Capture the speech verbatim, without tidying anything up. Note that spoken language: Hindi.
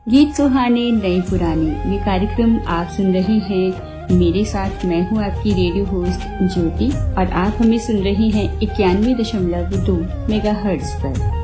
गीत सुहाने नए पुराने, ये कार्यक्रम आप सुन रहे हैं मेरे साथ। मैं हूँ आपकी रेडियो होस्ट ज्योति और आप हमें सुन रहे हैं इक्यानवे दशमलव दो मेगा हर्ट्ज पर।